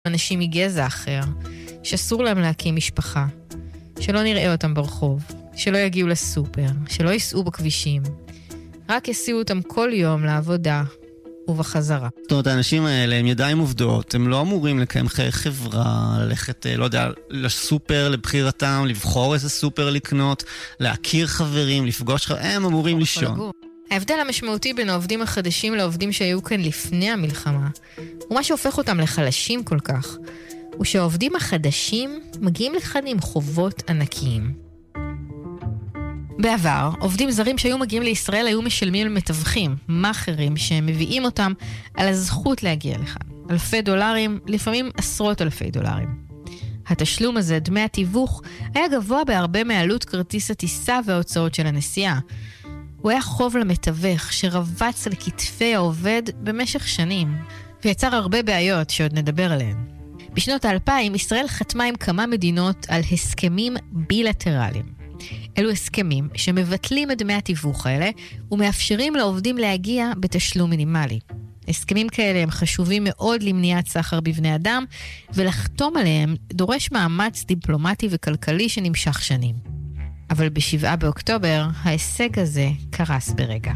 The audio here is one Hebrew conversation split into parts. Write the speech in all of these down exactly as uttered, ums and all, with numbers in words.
אנשים מגזע אחר, שאסור להם להקים משפחה, שלא נראה אותם ברחוב, שלא יגיעו לסופר, שלא ייסעו בכבישים, רק יסיעו אותם כל יום לעבודה ובחזרה. זאת אומרת, האנשים האלה הם ידיים עובדות, הם לא אמורים לקיים חיי חברה, ללכת, לא יודע, לסופר לבחירתם, לבחור איזה סופר לקנות, להכיר חברים, לפגוש חברים, הם אמורים לישון. ההבדל המשמעותי בין העובדים החדשים לעובדים שהיו כאן לפני המלחמה, ומה שהופך אותם לחלשים כל כך, הוא שהעובדים החדשים מגיעים לכאן עם חובות ענקיים. בעבר, עובדים זרים שהיו מגיעים לישראל היו משלמים למתווכים, מאכרים, שמביאים אותם על הזכות להגיע לכאן. אלפי דולרים, לפעמים עשרות אלפי דולרים. התשלום הזה, דמי התיווך, היה גבוה בהרבה מעלות כרטיס הטיסה וההוצאות של הנסיעה. הוא היה חוב למתווך שרבץ על כתפי העובד במשך שנים, ויצר הרבה בעיות שעוד נדבר עליהן. בשנות האלפיים, ישראל חתמה עם כמה מדינות על הסכמים בילטרליים. אלו הסכמים שמבטלים את דמי התיווך האלה ומאפשרים לעובדים להגיע בתשלום מינימלי. הסכמים כאלה הם חשובים מאוד למניעת סחר בבני אדם, ולחתום עליהם דורש מאמץ דיפלומטי וכלכלי שנמשך שנים. אבל בשבעה באוקטובר ההישג הזה קרס ברגע.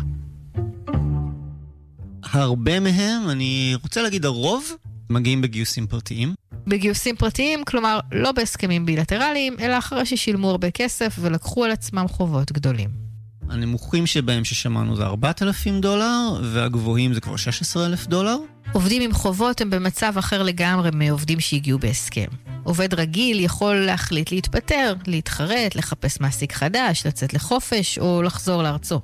הרבה מהם, אני רוצה להגיד הרוב, מגיעים בגיוסים פרטיים. בגיוסים פרטיים, כלומר לא בהסכמים בילטרליים, אלא אחרי ששילמו הרבה כסף ולקחו על עצמם חובות גדולים. הנמוכים שבהם ששמענו זה ארבעת אלפים דולר, והגבוהים זה כבר שישה עשר אלף דולר. עובדים עם חובות הם במצב אחר לגמרי מעובדים שהגיעו בהסכם. עובד רגיל יכול להחליט להתפטר, להתחרט, לחפש מעסיק חדש, לצאת לחופש או לחזור לארצו.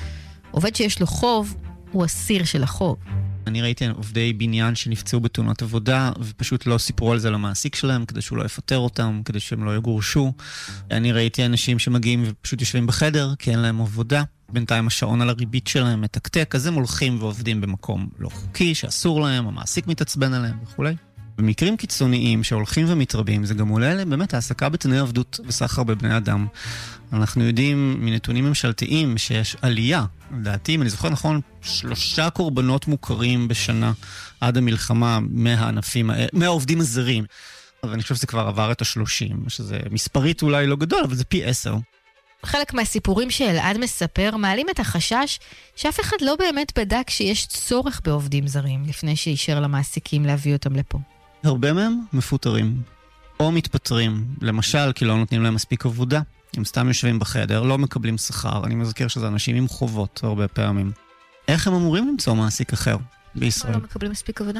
עובד שיש לו חוב הוא אסיר של החוב. אני ראיתי עובדי בניין שנפצעו בתאונות עבודה, ופשוט לא סיפרו על זה למעסיק שלהם, כדי שהוא לא יפטר אותם, כדי שהם לא יגורשו. אני ראיתי אנשים שמגיעים ופשוט יושבים בחדר, כי אין להם עבודה. בינתיים השעון על הריבית שלהם מתקתק, אז הם הולכים ועובדים במקום לא חוקי, שאסור להם, המעסיק מתעצבן עליהם וכו'. במקרים קיצוניים שהולכים ומתרבים, זה גם עולה להם באמת העסקה בתנאי עבדות וסחר בבני אדם. אנחנו יודעים מנתונים ממשלתיים שיש עלייה. לדעתי, אם אני זוכר נכון, שלושה קורבנות מוכרים בשנה עד המלחמה מהענפים, מהעובדים הזרים. ואני חושב שזה כבר עבר את השלושים, שזה מספרית אולי לא גדול, אבל זה פי עשר. חלק מהסיפורים שאלעד מספר מעלים את החשש שאף אחד לא באמת בדק שיש צורך בעובדים זרים לפני שישר למעסיקים להביא אותם לפה. הרבה מהם מפוטרים או מתפטרים, למשל כי לא נותנים להם מספיק עבודה. הם סתם יושבים בחדר, לא מקבלים שכר. אני מזכיר שזה אנשים עם חובות הרבה פעמים. איך הם אמורים למצוא מעסיק אחר בישראל? לא מקבלים מספיק עבודה?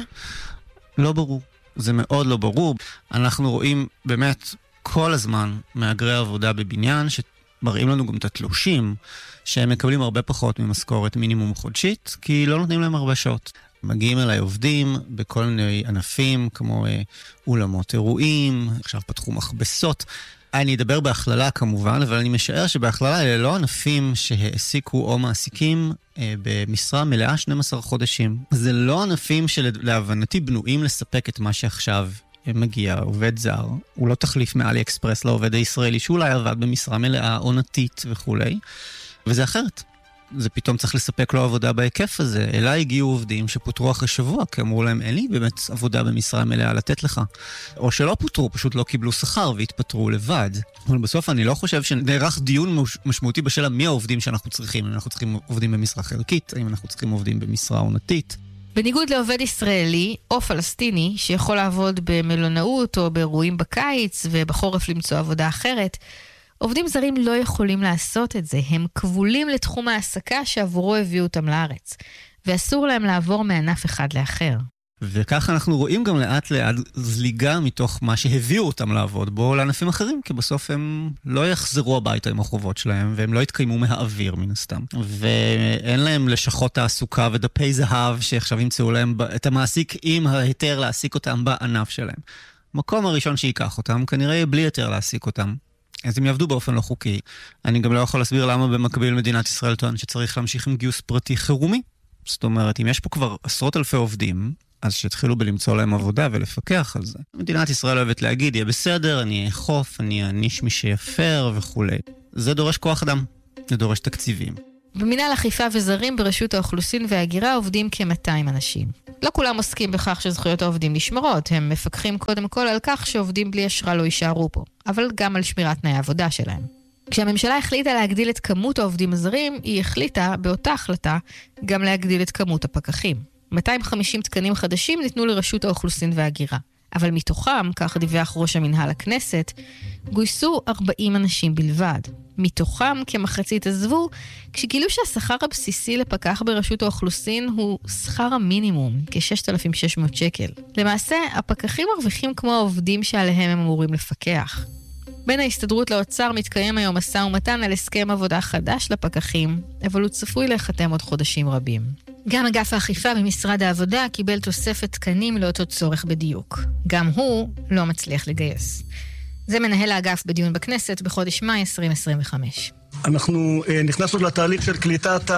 לא ברור. זה מאוד לא ברור. אנחנו רואים באמת כל הזמן מהגרי עבודה בבניין שמראים לנו גם את התלושים שהם מקבלים הרבה פחות ממשכורת מינימום חודשית, כי לא נותנים להם הרבה שעות. מגיעים אליי עובדים בכל מיני ענפים כמו אולמות אירועים, עכשיו פתחו מכבסות. אני אדבר בהכללה כמובן, אבל אני משער שבהכללה אלה לא ענפים שהעסיקו או מעסיקים אה, במשרה מלאה שנים עשר חודשים. זה לא ענפים שלהבנתי בנויים לספק את מה שעכשיו מגיע עובד זר. הוא לא תחליף מאלי אקספרס לעובד הישראלי שאולי עבד במשרה מלאה עונתית וכו'. וזה אחרת. זה פתאום צריך לספק לו עבודה בהיקף הזה. אליי הגיעו עובדים שפוטרו אחרי שבוע, כי אמרו להם, אין לי באמת עבודה במשרה מלאה לתת לך. או שלא פוטרו, פשוט לא קיבלו שכר והתפטרו לבד. אבל בסוף אני לא חושב שנערך דיון משמעותי בשאלה מי העובדים שאנחנו צריכים. אם אנחנו צריכים עובדים במשרה חלקית, אם אנחנו צריכים עובדים במשרה עונתית. בניגוד לעובד ישראלי או פלסטיני שיכול לעבוד במלונאות או באירועים בקיץ ובחורף למצוא עבודה אחרת, עובדים זרים לא יכולים לעשות את זה. הם כבולים לתחום העסקה שעבורו הביאו אותם לארץ, ואסור להם לעבור מענף אחד לאחר. וכך אנחנו רואים גם לאט לאט זליגה מתוך מה שהביאו אותם לעבוד בו לענפים אחרים, כי בסוף הם לא יחזרו הביתה עם החובות שלהם, והם לא יתקיימו מהאוויר מן הסתם. ואין להם לשכות תעסוקה ודפי זהב שעכשיו ימצאו להם את המעסיק עם ההיתר להעסיק אותם בענף שלהם. המקום הראשון שיקח אותם כנראה יהיה בלי היתר להעסיק אותם. אז הם יעבדו באופן לא חוקי. אני גם לא יכול להסביר למה במקביל מדינת ישראל טוען שצריך להמשיך עם גיוס פרטי חירומי. זאת אומרת, אם יש פה כבר עשרות אלפי עובדים, אז שהתחילו בלמצוא להם עבודה ולפקח על זה. מדינת ישראל אוהבת להגיד, יהיה בסדר, אני אחוף, אני אעניש מי שיפר וכו'. זה דורש כוח אדם, זה דורש תקציבים. במינהל אכיפה וזרים ברשות האוכלוסין וההגירה עובדים כ-מאתיים אנשים. לא כולם עוסקים בכך שזכויות העובדים נשמרות, הם מפקחים קודם כל על כך שעובדים בלי אשרה לא יישארו פה, אבל גם על שמירת תנאי העבודה שלהם. כשהממשלה החליטה להגדיל את כמות העובדים הזרים, היא החליטה באותה החלטה גם להגדיל את כמות הפקחים. מאתיים וחמישים תקנים חדשים ניתנו לרשות האוכלוסין וההגירה. אבל מתוכם, כך דיווח ראש המנהל הכנסת, גויסו ארבעים אנשים בלבד. מתוכם כמחצית עזבו, כשגילו שהשכר הבסיסי לפקח ברשות האוכלוסין הוא שכר המינימום, כ-שישת אלפים ושש מאות שקל. למעשה, הפקחים מרוויחים כמו העובדים שעליהם הם אמורים לפקח. בין ההסתדרות לאוצר מתקיים היום משא ומתן על הסכם עבודה חדש לפקחים, אבל הוא צפוי להיחתם עוד חודשים רבים. גם אגף האכיפה במשרד העבודה קיבל תוספת תקנים לאותו צורך בדיוק. גם הוא לא מצליח לגייס. זה מנהל האגף בדיון בכנסת בחודש מאי עשרים עשרים וחמש. אנחנו נכנסנו לתהליך של קליטת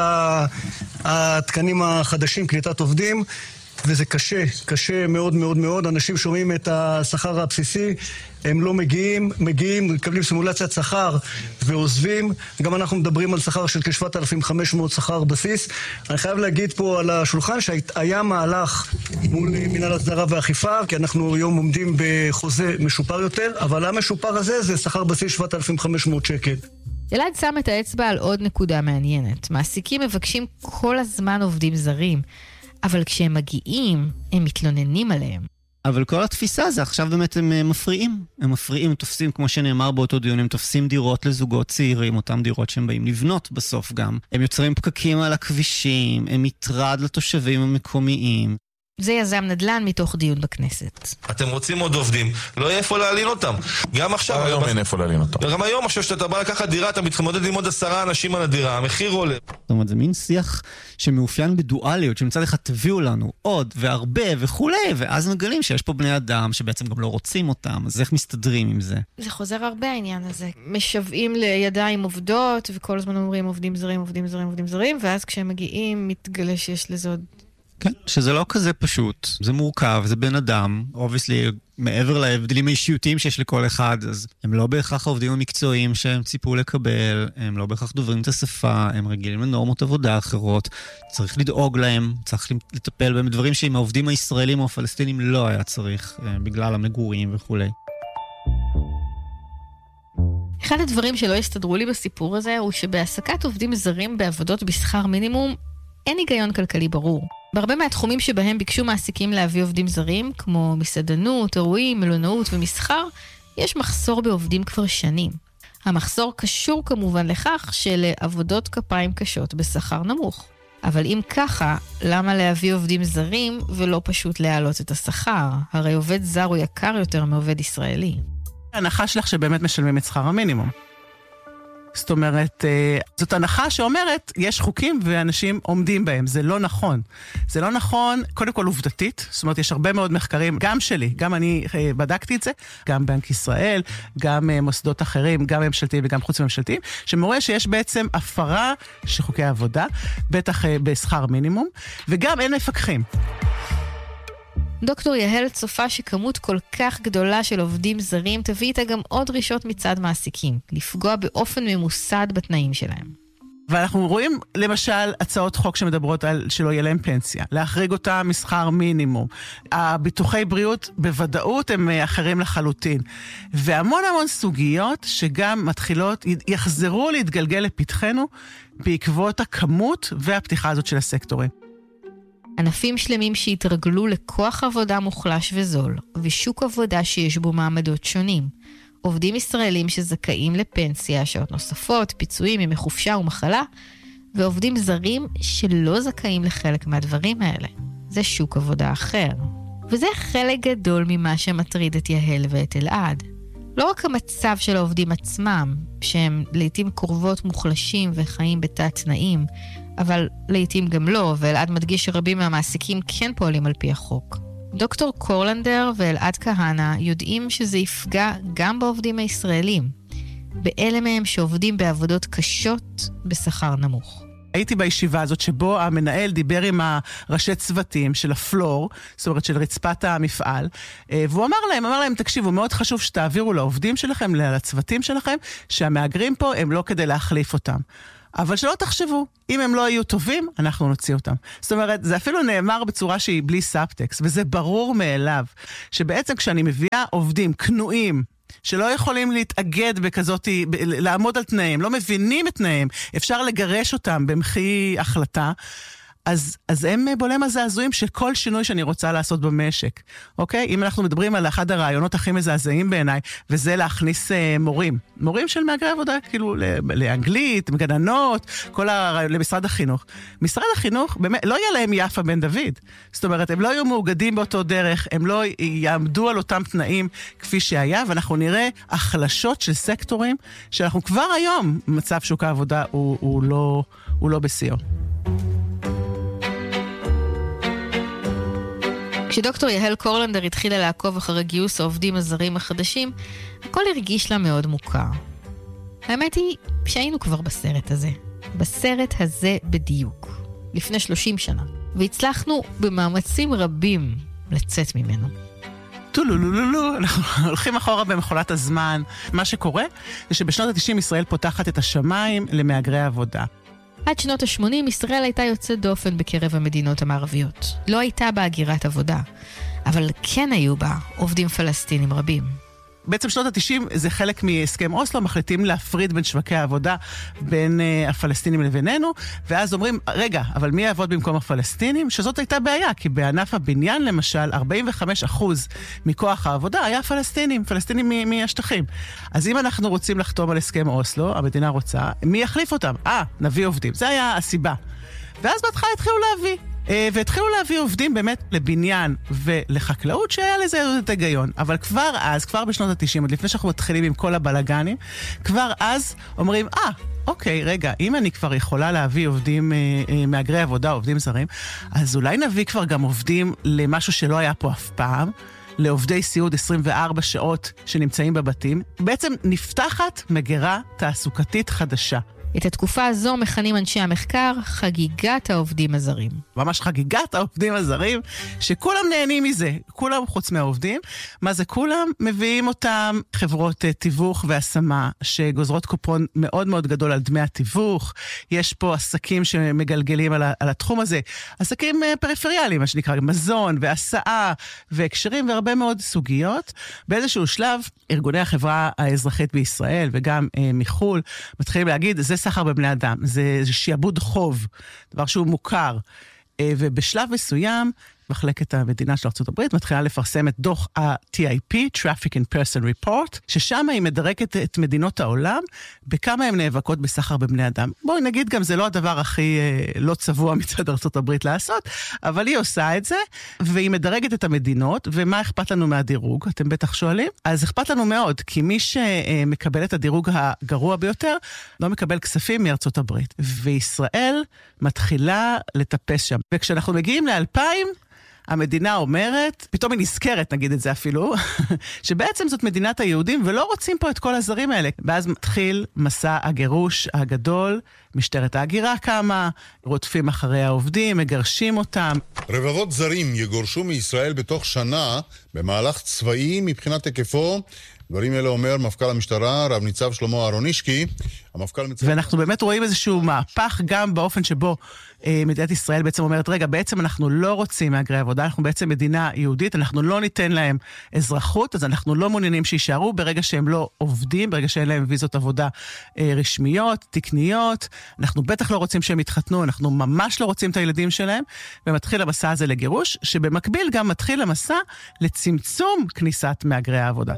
התקנים החדשים, קליטת עובדים, וזה קשה, קשה מאוד מאוד מאוד. אנשים שומעים את השכר הבסיסי, הם לא מגיעים, מגיעים, מקבלים סימולציית שכר ועוזבים. גם אנחנו מדברים על שכר של כ-שבעת אלפים וחמש מאות שכר בסיס. אני חייב להגיד פה על השולחן שהיה מהלך מול מנהל הסדרה ואכיפה, כי אנחנו היום עומדים בחוזה משופר יותר, אבל המשופר הזה זה שכר בסיס שבעת אלפים וחמש מאות שקל. אלעד שם את האצבע על עוד נקודה מעניינת. מעסיקים מבקשים כל הזמן עובדים זרים, אבל כשהם מגיעים, הם מתלוננים עליהם. אבל כל התפיסה זה עכשיו באמת הם מפריעים. הם מפריעים, הם תופסים, כמו שנאמר באותו דיון, הם תופסים דירות לזוגות צעירים, אותם דירות שהם באים לבנות בסוף גם. הם יוצרים פקקים על הכבישים, הם מטרד לתושבים המקומיים. זה יזם נדל"ן מתוך דיון בכנסת. אתם רוצים עוד עובדים, לא יהיה איפה להלין אותם. גם עכשיו... היום אין איפה להלין אותם. גם היום, עכשיו שאתה בא לקחת דירה, אתה מתמודד עם עוד עשרה אנשים על הדירה, המחיר עולה. זאת אומרת, זה מין שיח שמאופיין בדואליות, שמצד אחד תביאו לנו עוד והרבה וכולי, ואז מגלים שיש פה בני אדם שבעצם גם לא רוצים אותם, אז איך מסתדרים עם זה? זה חוזר הרבה העניין הזה. משוועים לידיים עובדות, וכל הזמן אומרים עובדים זרים, עובדים זרים, עובדים זרים, ואז כשהם מגיעים, מתגלה שיש לזה עוד... כן, שזה לא כזה פשוט, זה מורכב, זה בן אדם, obviously, מעבר להבדלים האישיותיים שיש לכל אחד, אז הם לא בהכרח העובדים המקצועיים שהם ציפו לקבל, הם לא בהכרח דוברים את השפה, הם רגילים לנורמות עבודה אחרות, צריך לדאוג להם, צריך לטפל בהם דברים שעם העובדים הישראלים או הפלסטינים לא היה צריך, בגלל המגורים וכו'. אחד הדברים שלא הסתדרו לי בסיפור הזה, הוא שבהעסקת עובדים זרים בעבודות בשכר מינימום, אין היגיון כלכלי ברור. בהרבה מהתחומים שבהם ביקשו מעסיקים להביא עובדים זרים, כמו מסעדנות, אירועים, מלונאות ומסחר, יש מחסור בעובדים כבר שנים. המחסור קשור כמובן לכך שלעבודות כפיים קשות בשכר נמוך. אבל אם ככה, למה להביא עובדים זרים ולא פשוט להעלות את השכר? הרי עובד זר הוא יקר יותר מעובד ישראלי. ההנחה שלך שבאמת משלמים את שכר המינימום. זאת אומרת, זאת הנחה שאומרת, יש חוקים ואנשים עומדים בהם. זה לא נכון. זה לא נכון, קודם כל עובדתית, זאת אומרת, יש הרבה מאוד מחקרים, גם שלי, גם אני בדקתי את זה, גם בנק ישראל, גם מוסדות אחרים, גם ממשלתיים וגם חוץ ממשלתיים, שמורה שיש בעצם הפרה של חוקי העבודה, בטח בשכר מינימום, וגם אין מפקחים. דוקטור יהל צופה שכמות כל כך גדולה של עובדים זרים תביא איתה גם עוד דרישות מצד מעסיקים, לפגוע באופן ממוסד בתנאים שלהם. ואנחנו רואים למשל הצעות חוק שמדברות על שלא יהיה להם פנסיה, להחריג אותה משכר מינימום. הביטוחי בריאות בוודאות הם אחרים לחלוטין. והמון המון סוגיות שגם מתחילות, יחזרו להתגלגל לפתחנו בעקבות הכמות והפתיחה הזאת של הסקטורים. ענפים שלמים שהתרגלו לכוח עבודה מוחלש וזול, ושוק עבודה שיש בו מעמדות שונים. עובדים ישראלים שזכאים לפנסיה, שעות נוספות, פיצויים ימי חופשה ומחלה, ועובדים זרים שלא זכאים לחלק מהדברים האלה. זה שוק עבודה אחר. וזה חלק גדול ממה שמטריד את יהל ואת אלעד. לא רק המצב של העובדים עצמם, שהם לעתים קרובות מוחלשים וחיים בתת תנאים, אבל לעתים גם לא, ואלעד מדגיש שרבים מהמעסיקים כן פועלים על פי החוק. דוקטור קורלנדר ואלעד כהנא יודעים שזה יפגע גם בעובדים הישראלים, באלה מהם שעובדים בעבודות קשות בשכר נמוך. הייתי בישיבה הזאת שבו המנהל דיבר עם הראשי צוותים של הפלור, זאת אומרת של רצפת המפעל, והוא אמר להם, אמר להם, תקשיבו, מאוד חשוב שתעבירו לעובדים שלכם, לצוותים שלכם, שהמאגרים פה הם לא כדי להחליף אותם. אבל שלא תחשבו, אם הם לא יהיו טובים, אנחנו נוציא אותם. זאת אומרת, זה אפילו נאמר בצורה שהיא בלי סאבטקסט, וזה ברור מאליו, שבעצם כשאני מביאה עובדים כנועים, שלא יכולים להתאגד בכזאת, לעמוד על תנאים, לא מבינים את תנאים, אפשר לגרש אותם במחי החלטה, אז, אז הם בולם הזעזועים של כל שינוי שאני רוצה לעשות במשק. אוקיי? אם אנחנו מדברים על אחד הרעיונות הכי מזעזעים בעיניי, וזה להכניס אה, מורים. מורים של מהגרי עבודה, כאילו, לאנגלית, גננות, כל ה... למשרד החינוך. משרד החינוך, באמת, לא יהיה להם יפה בן דוד. זאת אומרת, הם לא יהיו מאוגדים באותו דרך, הם לא יעמדו על אותם תנאים כפי שהיה, ואנחנו נראה החלשות של סקטורים, שאנחנו כבר היום, מצב שוק העבודה הוא, הוא לא, הוא לא בשיאו. כשדוקטור יהל קורלנדר התחילה לעקוב אחרי גיוס העובדים הזרים החדשים, הכל הרגיש לה מאוד מוכר. האמת היא שהיינו כבר בסרט הזה. בסרט הזה בדיוק. לפני שלושים שנה. והצלחנו במאמצים רבים לצאת ממנו. טולולולולו, אנחנו הולכים אחורה במחולת הזמן. מה שקורה זה שבשנות ה-תשעים ישראל פותחת את השמיים למהגרי עבודה. עד שנות ה-שמונים ישראל הייתה יוצאת דופן בקרב המדינות המערביות. לא הייתה בה הגירת עבודה, אבל כן היו בה עובדים פלסטינים רבים. בעצם שנות ה-תשעים זה חלק מהסכם אוסלו, מחליטים להפריד בין שווקי העבודה בין uh, הפלסטינים לבינינו, ואז אומרים, רגע, אבל מי יעבוד במקום הפלסטינים? שזאת הייתה בעיה, כי בענף הבניין למשל, ארבעים וחמישה אחוז מכוח העבודה היה פלסטינים, פלסטינים מהשטחים. אז אם אנחנו רוצים לחתום על הסכם אוסלו, המדינה רוצה, מי יחליף אותם? אה, נביא עובדים. זה היה הסיבה. ואז בהתחלה התחילו להביא. והתחילו להביא עובדים באמת לבניין ולחקלאות שהיה לזה עוד היגיון. אבל כבר אז, כבר בשנות ה-תשעים, עוד לפני שאנחנו מתחילים עם כל הבלגנים, כבר אז אומרים, אה, אוקיי, רגע, אם אני כבר יכולה להביא עובדים, מהגרי עבודה, עובדים זרים, אז אולי נביא כבר גם עובדים למשהו שלא היה פה אף פעם, לעובדי סיעוד עשרים וארבע שעות שנמצאים בבתים. בעצם נפתחת מגירה תעסוקתית חדשה. את התקופה הזו מכנים אנשי המחקר חגיגת העובדים הזרים. ממש חגיגת העובדים הזרים, שכולם נהנים מזה, כולם חוץ מהעובדים. מה זה כולם? מביאים אותם חברות תיווך והשמה, שגוזרות קופון מאוד מאוד גדול על דמי התיווך. יש פה עסקים שמגלגלים על, על התחום הזה. עסקים פריפריאליים, מה שנקרא, מזון והסעה והקשרים והרבה מאוד סוגיות. באיזשהו שלב, ארגוני החברה האזרחית בישראל וגם אה, מחול, מתחילים להגיד, זה סחר בבני אדם, זה, זה שיעבוד חוב, דבר שהוא מוכר. ובשלב מסוים, מחלקת המדינה של ארצות הברית מתחילה לפרסם את דוח ה-טי איי פי, Traffic in Person Report, ששם היא מדרקת את מדינות העולם, בכמה הן נאבקות בסחר בבני אדם. בואי נגיד גם, זה לא הדבר הכי אה, לא צבוע מצד ארצות הברית לעשות, אבל היא עושה את זה, והיא מדרגת את המדינות, ומה אכפת לנו מהדירוג? אתם בטח שואלים. אז אכפת לנו מאוד, כי מי שמקבל את הדירוג הגרוע ביותר, לא מקבל כספים מארצות הברית. וישראל מתחילה לטפס שם. וכשאנחנו מגיעים ל-אלפיים, המדינה אומרת, פתאום היא נזכרת, נגיד את זה אפילו, שבעצם זאת מדינת היהודים, ולא רוצים פה את כל הזרים האלה. ואז מתחיל מסע הגירוש הגדול, משטרת ההגירה קמה, רודפים אחרי העובדים, מגרשים אותם. רבבות זרים יגורשו מישראל בתוך שנה, במהלך צבאי מבחינת היקפו. דברים אלה אומר מפכ"ל המשטרה, רב ניצב שלמה אהרונישקי. המפכ"ל מצב... ואנחנו באמת רואים איזשהו מהפך גם באופן שבו אה, מדינת ישראל בעצם אומרת, רגע, בעצם אנחנו לא רוצים מהגרי עבודה, אנחנו בעצם מדינה יהודית, אנחנו לא ניתן להם אזרחות, אז אנחנו לא מעוניינים שישארו ברגע שהם לא עובדים, ברגע שאין להם ויזות עבודה אה, רשמיות, תקניות, אנחנו בטח לא רוצים שהם יתחתנו, אנחנו ממש לא רוצים את הילדים שלהם, ומתחיל המסע הזה לגירוש, שבמקביל גם מתחיל המסע לצמצום כניסת מהגרי העבודה.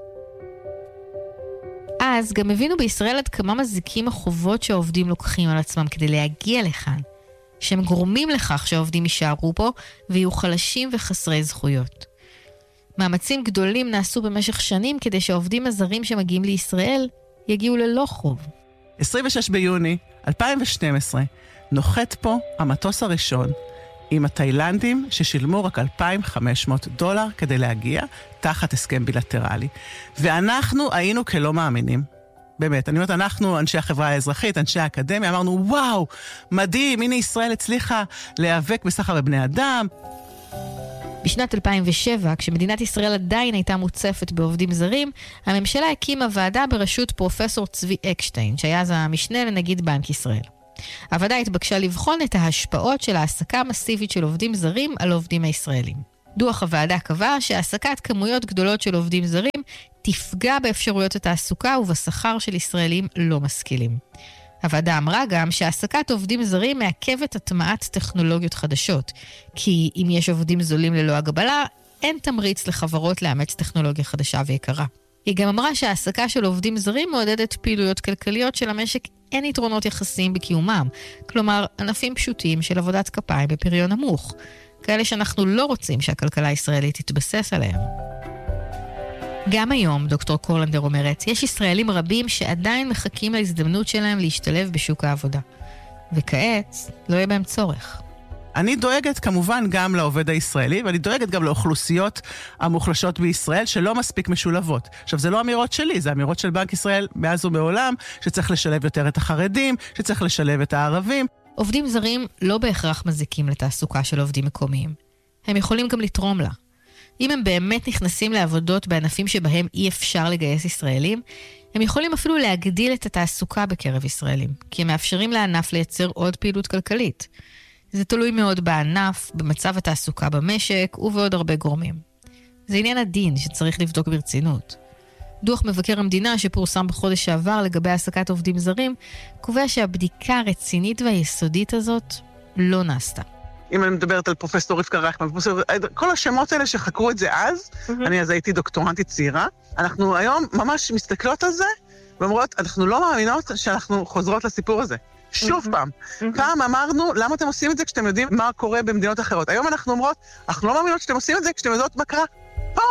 אז גם הבינו בישראל עד כמה מזיקים החובות שהעובדים לוקחים על עצמם כדי להגיע לכאן, שהם גורמים לכך שהעובדים יישארו פה ויהיו חלשים וחסרי זכויות. מאמצים גדולים נעשו במשך שנים כדי שהעובדים הזרים שמגיעים לישראל יגיעו ללא חוב. עשרים ושש ביוני אלפיים ושתים עשרה נוחת פה המטוס הראשון עם התאילנדים ששילמו רק אלפיים וחמש מאות דולר כדי להגיע תחת הסכם בילטרלי. ואנחנו היינו כלא מאמינים. באמת, אני אומרת, אנחנו, אנשי החברה האזרחית, אנשי האקדמיה, אמרנו, וואו, מדהים, הנה ישראל הצליחה להיאבק בסחר בבני אדם. בשנת אלפיים ושבע, כשמדינת ישראל עדיין הייתה מוצפת בעובדים זרים, הממשלה הקימה ועדה בראשות פרופסור צבי אקשטיין, שהיה אז המשנה לנגיד בנק ישראל. הוועדה התבקשה לבחון את ההשפעות של העסקה המסיבית של עובדים זרים על העובדים הישראלים. דוח הוועדה קבע שהעסקת כמויות גדולות של עובדים זרים תפגע באפשרויות התעסוקה ובשכר של ישראלים לא משכילים. הוועדה אמרה גם שהעסקת עובדים זרים מעכבת הטמעת טכנולוגיות חדשות, כי אם יש עובדים זולים ללא הגבלה, אין תמריץ לחברות לאמץ טכנולוגיה חדשה ויקרה. היא גם אמרה שהעסקה של עובדים זרים מעודדת פעילויות כלכליות של המשק אין יתרונות יחסיים בקיומם, כלומר ענפים פשוטים של עבודת כפיים בפריון נמוך, כאלה שאנחנו לא רוצים שהכלכלה הישראלית תתבסס עליהם. גם היום, דוקטור קורלנדר אומרת, יש ישראלים רבים שעדיין מחכים להזדמנות שלהם להשתלב בשוק העבודה. וכעת לא יהיה בהם צורך. אני דואגת כמובן גם לעובד הישראלי, ואני דואגת גם לאוכלוסיות המוחלשות בישראל שלא מספיק משולבות. עכשיו, זה לא אמירות שלי, זה אמירות של בנק ישראל מאז ומעולם, שצריך לשלב יותר את החרדים, שצריך לשלב את הערבים. עובדים זרים לא בהכרח מזיקים לתעסוקה של עובדים מקומיים. הם יכולים גם לתרום לה. אם הם באמת נכנסים לעבודות בענפים שבהם אי אפשר לגייס ישראלים, הם יכולים אפילו להגדיל את התעסוקה בקרב ישראלים, כי הם מאפשרים לענף לייצר עוד פעילות כלכלית. זה תלוי מאוד בענף, במצב התעסוקה במשק ובעוד הרבה גורמים. זה עניין הדין שצריך לבדוק ברצינות. דוח מבקר המדינה שפורסם בחודש שעבר לגבי העסקת עובדים זרים, קובע שהבדיקה הרצינית והיסודית הזאת לא נעשתה. אם אני מדברת על פרופסור רבקה רייכמן, כל השמות האלה שחקרו את זה אז, אני אז הייתי דוקטורנטית צעירה, אנחנו היום ממש מסתכלות על זה, ואומרות, אנחנו לא מאמינות שאנחנו חוזרות לסיפור הזה. שוב פעם, פעם אמרנו, למה אתם עושים את זה כשאתם יודעים מה קורה במדינות אחרות? היום אנחנו אומרות, אנחנו לא מאמינות שאתם עושים את זה כשאתם יודעות מה קרה פה.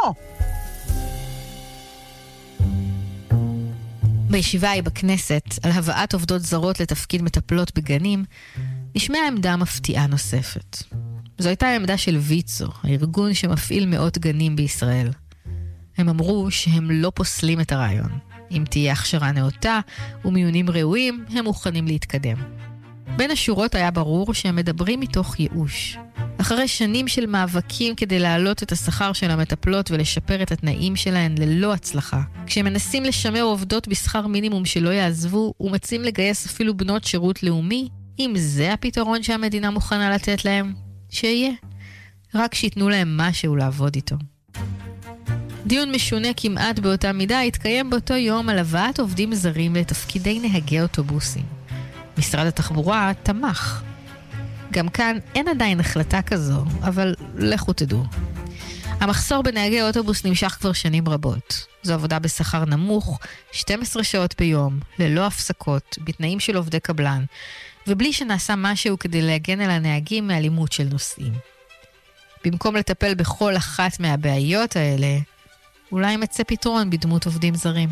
בישיבה היא בכנסת על הבאת עובדות זרות לתפקיד מטפלות בגנים, נשמעה עמדה מפתיעה נוספת. זו הייתה העמדה של ויצו, הארגון שמפעיל מאות גנים בישראל. הם אמרו שהם לא פוסלים את הרעיון. אם תהיה הכשרה נאותה ומיונים ראויים, הם מוכנים להתקדם. בין השורות היה ברור שהם מדברים מתוך ייאוש. אחרי שנים של מאבקים כדי להעלות את השכר של המטפלות ולשפר את התנאים שלהן ללא הצלחה, כשהם מנסים לשמר עובדות בשכר מינימום שלא יעזבו ומציעים לגייס אפילו בנות שירות לאומי, אם זה הפתרון שהמדינה מוכנה לתת להם, שיהיה. רק שיתנו להם משהו לעבוד איתו. דיון משונה כמעט באותה מידה התקיים באותו יום על הבאת עובדים זרים לתפקידי נהגי אוטובוסים. משרד התחבורה תמך. גם כאן אין עדיין החלטה כזו, אבל לכו תדעו. המחסור בנהגי אוטובוס נמשך כבר שנים רבות. זו עבודה בשכר נמוך, שתים עשרה שעות ביום, ללא הפסקות, בתנאים של עובדי קבלן, ובלי שנעשה משהו כדי להגן על הנהגים מאלימות של נוסעים. במקום לטפל בכל אחת מהבעיות האלה, אולי מצא פתרון בדמות עובדים זרים.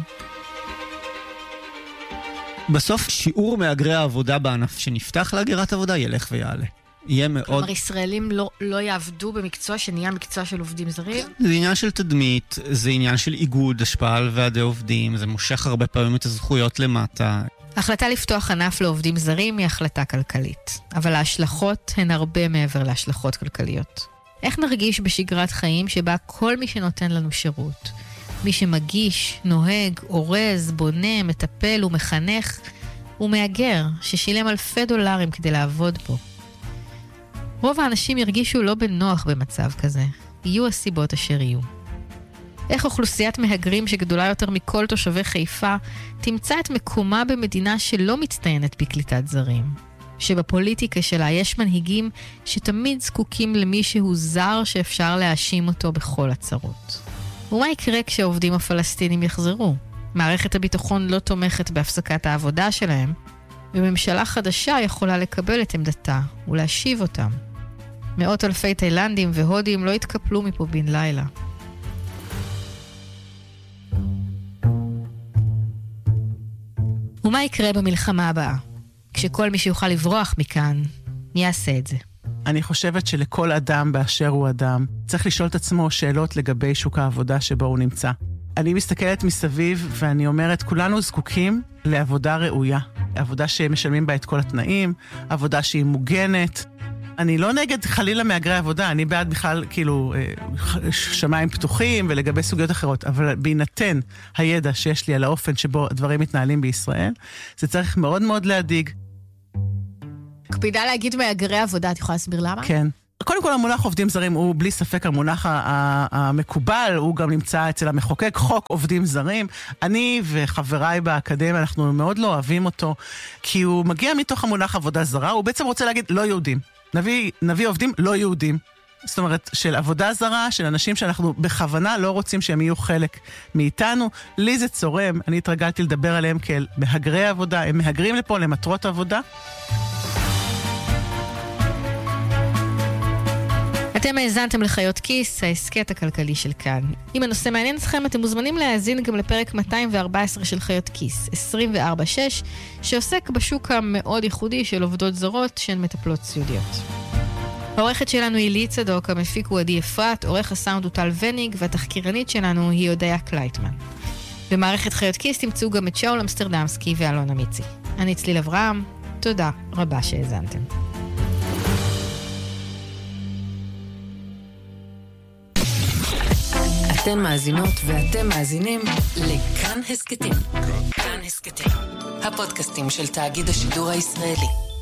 בסוף שיעור מהגרי העבודה בענף שנפתח להגירת עבודה ילך ויעלה. יהיה מאוד... כלומר, ישראלים לא, לא יעבדו במקצוע שנהיה מקצוע של עובדים זרים? זה עניין של תדמית, זה עניין של איגוד, השפעה על ועדי עובדים, זה מושך הרבה פעמים את הזכויות למטה. ההחלטה לפתוח ענף לעובדים זרים היא החלטה כלכלית, אבל ההשלכות הן הרבה מעבר להשלכות כלכליות. איך נרגיש בשגרת חיים שבה כל מי שנותן לנו שירות, מי שמגיש, נוהג, אורז, בונה, מטפל ומחנך, הוא מאגר ששילם אלפי דולרים כדי לעבוד פה. רוב האנשים ירגישו לא בנוח במצב כזה, יהיו הסיבות אשר יהיו. איך אוכלוסיית מהגרים שגדולה יותר מכל תושבי חיפה תמצא את מקומה במדינה שלא מצטיינת בקליטת זרים? שבפוליטיקה שלה יש מנהיגים שתמיד זקוקים למישהו זר שאפשר להאשים אותו בכל הצרות. ומה יקרה כשהעובדים הפלסטינים יחזרו? מערכת הביטחון לא תומכת בהפסקת העבודה שלהם, וממשלה חדשה יכולה לקבל את עמדתה ולהשיב אותם. מאות אלפי תאילנדים והודים לא יתקפלו מפה בן לילה. ומה יקרה במלחמה הבאה? כשכל מי שיוכל לברוח מכאן, יעשה את זה. אני חושבת שלכל אדם באשר הוא אדם, צריך לשאול את עצמו שאלות לגבי שוק העבודה שבו הוא נמצא. אני מסתכלת מסביב ואני אומרת, כולנו זקוקים לעבודה ראויה. עבודה שמשלמים בה את כל התנאים, עבודה שהיא מוגנת. אני לא נגד חלילה מהגרי עבודה, אני בעד בכלל כאילו שמיים פתוחים ולגבי סוגיות אחרות, אבל בהינתן הידע שיש לי על האופן שבו הדברים מתנהלים בישראל, זה צריך מאוד מאוד להדיג. קפידה להגיד מהגרי עבודה, את יכולה להסביר למה? כן. קודם כל, המונח עובדים זרים הוא בלי ספק המונח המקובל, הוא גם נמצא אצל המחוקק, חוק עובדים זרים. אני וחבריי באקדמיה, אנחנו מאוד לא אוהבים אותו, כי הוא מגיע מתוך המונח עבודה זרה, הוא בעצם רוצה להגיד לא יהודים. נביא, נביא עובדים לא יהודים. זאת אומרת, של עבודה זרה, של אנשים שאנחנו בכוונה לא רוצים שהם יהיו חלק מאיתנו. לי זה צורם, אני התרגלתי לדבר עליהם כאל מהגרי עבודה, הם מהגרים לפה למטרות עבודה. אתם האזנתם לחיות כיס, העסקת הכלכלי של כאן. אם הנושא מעניין אתכם, אתם מוזמנים להאזין גם לפרק מאתיים וארבע עשרה של חיות כיס, עשרים וארבע שש, שעוסק בשוק המאוד ייחודי של עובדות זרות שהן מטפלות סיעודיות. העורכת שלנו היא לי צדוק, המפיק הוא עדי אפרת, עורך הסאונד הוא טל וניג, והתחקירנית שלנו היא הודיה קלייטמן. במערכת חיות כיס תמצאו גם את שאול אמסטרדמסקי ואלונה מיצי. אני צליל אברהם, תודה רבה שהאזנתם. אתן מאזינות ואתם מאזינים לכאן הסקטים. כאן הסקטים, הפודקאסטים של תאגיד השידור הישראלי.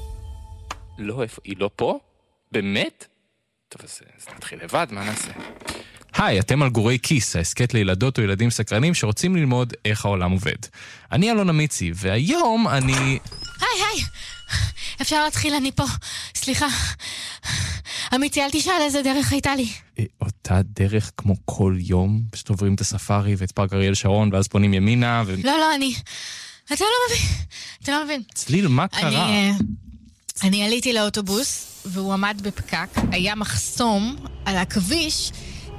לא, איפה, היא לא פה? באמת? טוב, אז, אז נתחיל לבד, מה נעשה? היי, אתם על גורי כיס, העסקת לילדות או ילדים סקרנים שרוצים ללמוד איך העולם עובד. אני אלונה מיצי, והיום אני... היי, היי, אפשר להתחיל, אני פה. סליחה. אמיתי, אל תשאל איזה דרך הייתה לי. אותה דרך כמו כל יום, פשוט עוברים את הספארי ואת פארק אריאל שרון, ואז פונים ימינה ו... לא, לא, אני... אתה לא מבין, אתה לא מבין. צליל, מה קרה? אני, אני עליתי לאוטובוס, והוא עמד בפקק, היה מחסום על הכביש,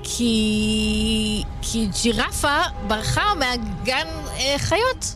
כי... כי ג'ירפה ברחה מהגן אה, חיות.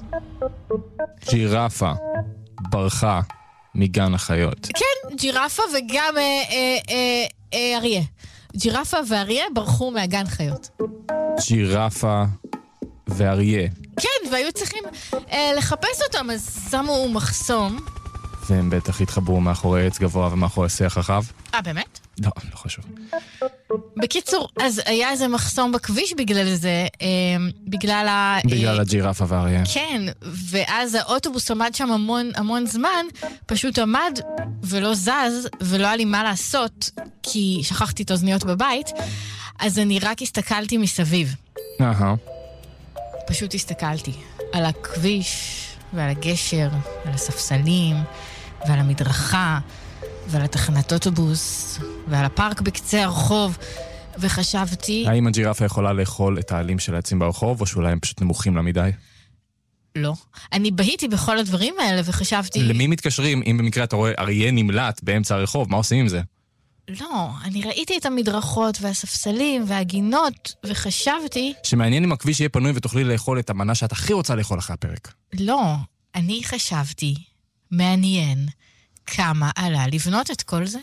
ג'ירפה ברחה מגן החיות. כן, ג'ירפה וגם אה, אה, אה, אה, אריה. ג'ירפה ואריה ברחו מהגן חיות. ג'ירפה ואריה. כן, והיו צריכים אה, לחפש אותם, אז שמו מחסום. והם בטח התחברו מאחורי עץ גבוה ומאחורי שיח רחב. אה, באמת? לא, לא חשוב. בקיצור, אז היה איזה מחסום בכביש בגלל זה, אה, בגלל ה... בגלל אה, הג'ירפה והאריה. כן, ואז האוטובוס עמד שם המון, המון זמן, פשוט עמד ולא זז, ולא היה לי מה לעשות, כי שכחתי את האוזניות בבית, אז אני רק הסתכלתי מסביב. אהה. פשוט הסתכלתי על הכביש ועל הגשר, ועל הספסלים, ועל המדרכה, ועל התחנת אוטובוס, ועל הפארק בקצה הרחוב, וחשבתי... האם הג'ירפה יכולה לאכול את העלים של העצים ברחוב, או שאולי הם פשוט נמוכים לה מדי? לא. אני בהיתי בכל הדברים האלה, וחשבתי... למי מתקשרים אם במקרה אתה רואה אריה נמלט באמצע הרחוב? מה עושים עם זה? לא, אני ראיתי את המדרכות והספסלים והגינות, וחשבתי... שמעניין אם הכביש יהיה פנוי ותוכלי לאכול את המנה שאת הכי רוצה לאכול אחרי הפרק. לא, אני חשבתי, מעניין, כמה עלה לבנות את כל זה?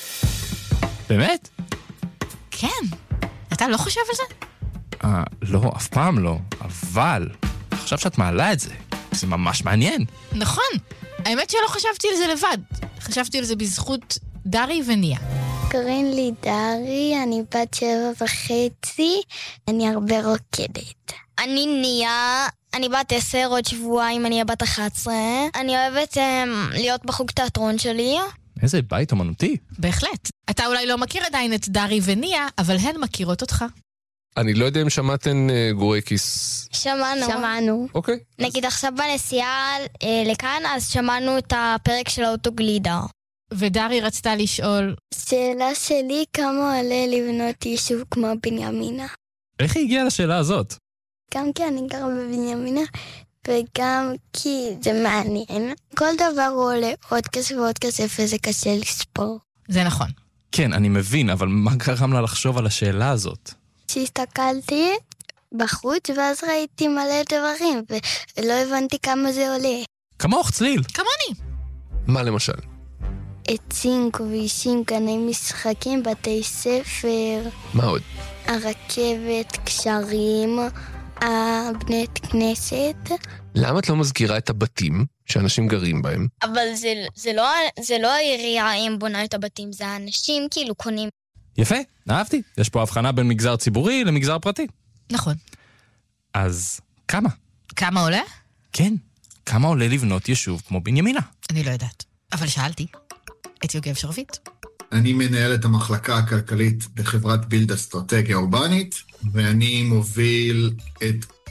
באמת? כן. אתה לא חושב על זה? אה, לא, אף פעם לא. אבל, עכשיו שאת מעלה את זה, זה ממש מעניין. נכון. האמת שלא חשבתי על זה לבד. חשבתי על זה בזכות דרי וניה. קוראים לי דרי, אני בת שבע וחצי, אני הרבה רוקדת. אני ניה, אני בת עשר, עוד שבועיים אני בת אחת עשרה. אני אוהבת um, להיות בחוג תיאטרון שלי. איזה בית אומנותי. בהחלט. אתה אולי לא מכיר עדיין את דרי וניה, אבל הן מכירות אותך. אני לא יודע אם שמעתן uh, גורי כיס. שמענו. שמענו. אוקיי. נגיד אז... עכשיו בנסיעה uh, לכאן, אז שמענו את הפרק של האוטוגלידה. ודרי רצתה לשאול... שאלה שלי, כמה עולה לבנות יישוב כמו בנימינה? איך היא הגיעה לשאלה הזאת? גם כי אני גרה בבנימינה, וגם כי זה מעניין. כל דבר עולה עוד כסף ועוד כסף, וזה קשה לספור. זה נכון. כן, אני מבין, אבל מה גרם לה לחשוב על השאלה הזאת? שהסתכלתי בחוץ, ואז ראיתי מלא דברים, ולא הבנתי כמה זה עולה. כמוך, צליל. כמוני. מה למשל? עצים, כבישים, גני משחקים, בתי ספר. מה עוד? הרכבת, קשרים, הבית כנסת. למה את לא מזכירה את הבתים שאנשים גרים בהם? אבל זה, זה, לא, זה לא העירייה אם בונה את הבתים, זה האנשים כאילו קונים. יפה, אהבתי. יש פה הבחנה בין מגזר ציבורי למגזר פרטי. נכון. אז כמה? כמה עולה? כן. כמה עולה לבנות יישוב כמו בנימינה? אני לא יודעת, אבל שאלתי. את יוגב שרביט. אני מנהל את המחלקה הכלכלית בחברת בילד אסטרטגיה אורבנית, ואני מוביל את